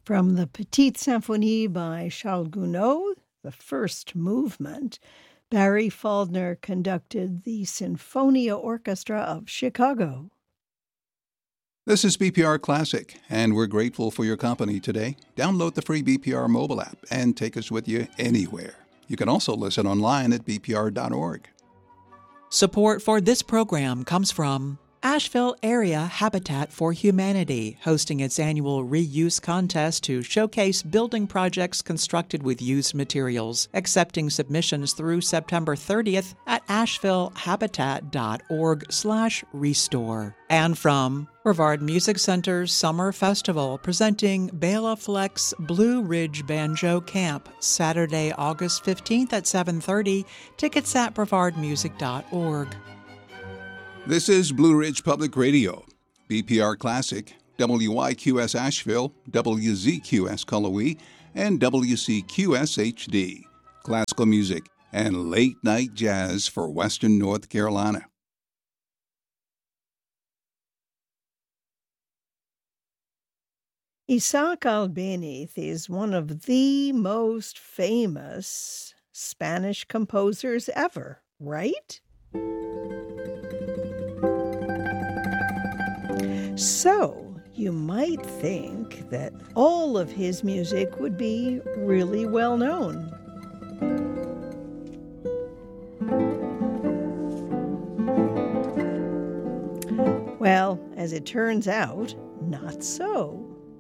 From the Petite Symphonie by Charles Gounod, the first movement, Barry Faulkner conducted the Sinfonia Orchestra of Chicago. This is BPR Classic, and we're grateful for your company today. Download the free BPR mobile app and take us with you anywhere. You can also listen online at bpr.org. Support for this program comes from Asheville Area Habitat for Humanity, hosting its annual reuse contest to showcase building projects constructed with used materials, accepting submissions through September 30th at ashevillehabitat.org/restore. And from Brevard Music Center's Summer Festival, presenting Bela Fleck's Blue Ridge Banjo Camp, Saturday, August 15th at 7:30. Tickets at brevardmusic.org. This is Blue Ridge Public Radio, BPR Classic, WYQS Asheville, WZQS Cullowhee, and WCQS HD. Classical music and late-night jazz for Western North Carolina. Isaac Albéniz is one of the most famous Spanish composers ever, right? So, you might think that all of his music would be really well known. Well, as it turns out, not so.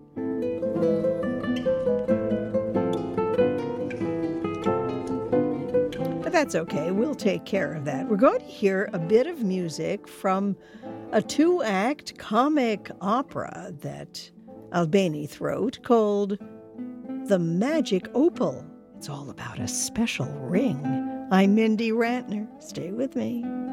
But that's okay, we'll take care of that. We're going to hear a bit of music from a 2-act comic opera that Albéniz wrote called The Magic Opal. It's all about a special ring. I'm Mindy Rantner. Stay with me.